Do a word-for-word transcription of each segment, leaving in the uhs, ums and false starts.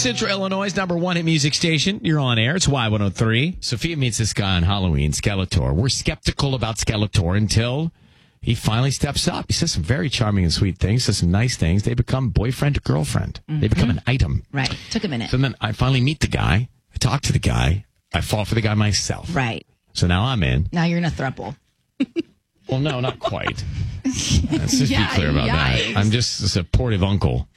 Central Illinois' number one hit music station. You're on air. It's Y one oh three. Sophia meets this guy on Halloween, Skeletor. We're skeptical about Skeletor until he finally steps up. He says some very charming and sweet things, says some nice things. They become boyfriend or girlfriend. Mm-hmm. They become an item. Right. Took a minute. So then I finally meet the guy. I talk to the guy. I fall for the guy myself. Right. So now I'm in. Now you're in a throuple. Well, no, not quite. Let's just Yeah, be clear about yikes. that. I'm just a supportive uncle.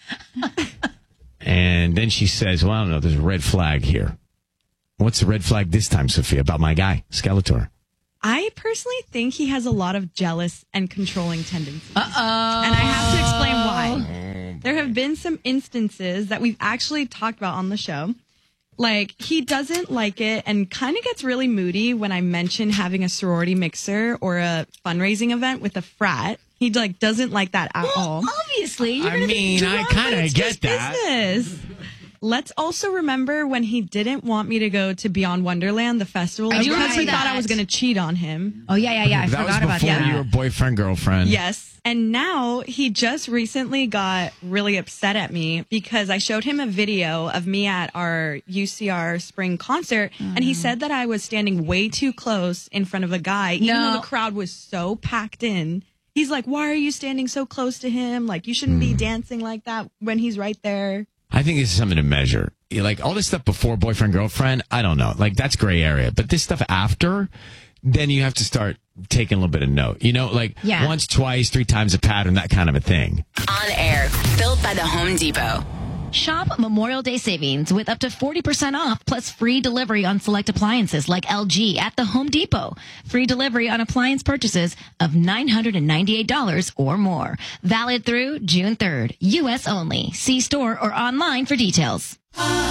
And then she says, well, I don't know, there's a red flag here. What's the red flag this time, Sophia, about my guy, Skeletor? I personally think he has a lot of jealous and controlling tendencies. Uh-oh. And I have to explain why. There have been some instances that we've actually talked about on the show. Like, he doesn't like it and kind of gets really moody when I mention having a sorority mixer or a fundraising event with a frat. He, like, doesn't like that at well, all. Obviously. You're I gonna mean, be I drunk. kind of It's get just that. business. Let's also remember when he didn't want me to go to Beyond Wonderland, the festival, I do because he remember thought that. I was going to cheat on him. Oh, yeah, yeah, yeah. I that forgot was about before that. you were boyfriend, girlfriend. Yes. And now he just recently got really upset at me because I showed him a video of me at our U C R spring concert. Mm. And he said that I was standing way too close in front of a guy, even No. though the crowd was so packed in. He's like, why are you standing so close to him? Like, you shouldn't mm. be dancing like that when he's right there. I think this is something to measure. Like, all this stuff before boyfriend, girlfriend, I don't know. Like, that's gray area. But this stuff after, then you have to start taking a little bit of note. You know, like Yeah. once, twice, three times a pattern, that kind of a thing. On air, built by the Home Depot. Shop Memorial Day savings with up to forty percent off plus free delivery on select appliances like L G at the Home Depot. Free delivery on appliance purchases of nine hundred ninety-eight dollars or more. Valid through June third. U S only. See store or online for details.